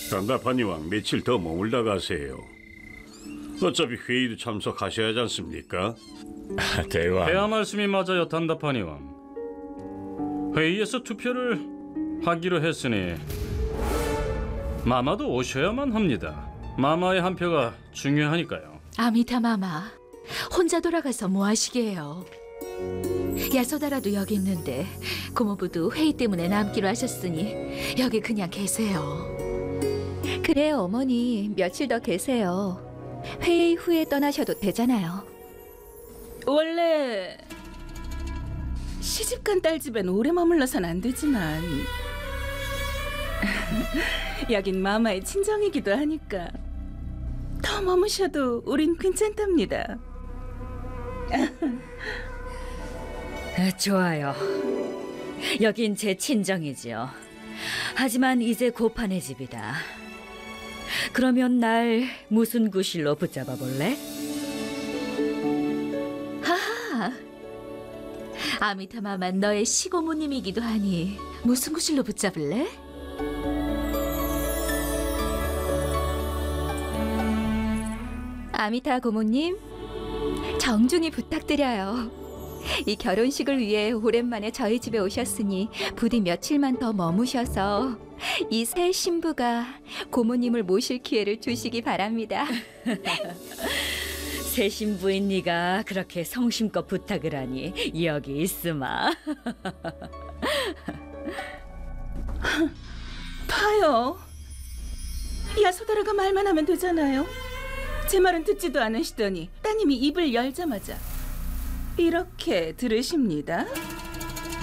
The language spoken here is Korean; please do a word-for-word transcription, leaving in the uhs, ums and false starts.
단다파니 왕 며칠 더 머물다 가세요. 어차피 회의도 참석하셔야 하지 않습니까? 대왕. 폐하 말씀이 맞아요, 단다파니 왕. 회의에서 투표를 하기로 했으니 마마도 오셔야만 합니다. 마마의 한 표가 중요하니까요. 아미타 마마, 혼자 돌아가서 뭐 하시게요? 야소다라도 여기 있는데 고모부도 회의 때문에 남기로 하셨으니 여기 그냥 계세요. 그래요, 어머니. 며칠 더 계세요. 회의 후에 떠나셔도 되잖아요. 원래 시집간 딸 집엔 오래 머물러선 안 되지만 여긴 마마의 친정이기도 하니까 더 머무셔도 우린 괜찮답니다. 아, 좋아요. 여긴 제 친정이지요. 하지만 이제 고판의 집이다. 그러면 날 무슨 구실로 붙잡아 볼래? 하하, 아미타 마마 너의 시고모님이기도 하니 무슨 구실로 붙잡을래? 아미타 고모님, 정중히 부탁드려요. 이 결혼식을 위해 오랜만에 저희 집에 오셨으니 부디 며칠만 더 머무셔서 이 새 신부가 고모님을 모실 기회를 주시기 바랍니다. 새 신부인 네가 그렇게 성심껏 부탁을 하니 여기 있으마. 봐요. 야소다라가 말만 하면 되잖아요. 제 말은 듣지도 않으시더니 따님이 입을 열자마자 이렇게 들으십니다.